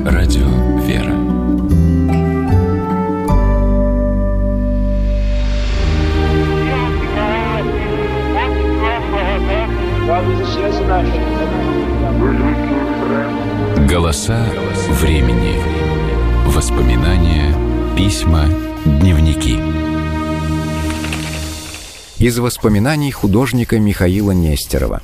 Радио «Вера». Голоса времени. Воспоминания, письма, дневники. Из воспоминаний художника Михаила Нестерова.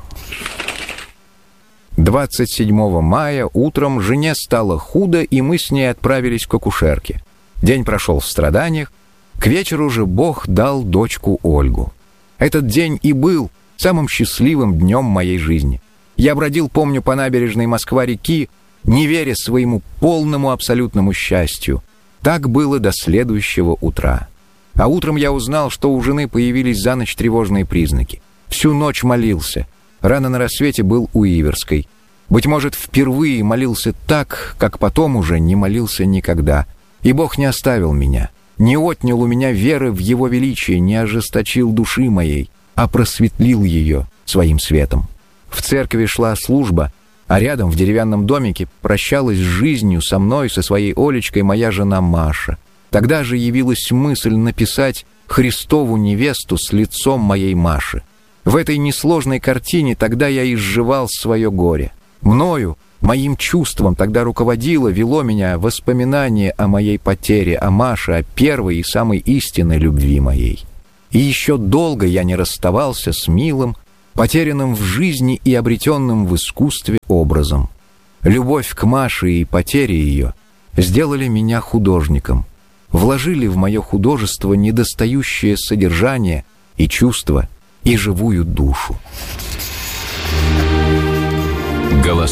27 мая утром жене стало худо, и мы с ней отправились к акушерке. День прошел в страданиях. К вечеру же Бог дал дочку Ольгу. Этот день и был самым счастливым днем моей жизни. Я бродил, помню, по набережной Москва-реки, не веря своему полному абсолютному счастью. Так было до следующего утра. А утром я узнал, что у жены появились за ночь тревожные признаки. Всю ночь молился. Рано на рассвете был у Иверской. Быть может, впервые молился так, как потом уже не молился никогда. И Бог не оставил меня, не отнял у меня веры в Его величие, не ожесточил души моей, а просветлил ее своим светом. В церкви шла служба, а рядом в деревянном домике прощалась с жизнью со мной, со своей Олечкой, моя жена Маша. Тогда же явилась мысль написать Христову невесту с лицом моей Маши. В этой несложной картине тогда я изживал свое горе. Мною, моим чувством тогда руководило, вело меня воспоминание о моей потере, о Маше, о первой и самой истинной любви моей. И еще долго я не расставался с милым, потерянным в жизни и обретенным в искусстве образом. Любовь к Маше и потеря ее сделали меня художником, вложили в мое художество недостающее содержание и чувство, и живую душу. Голоса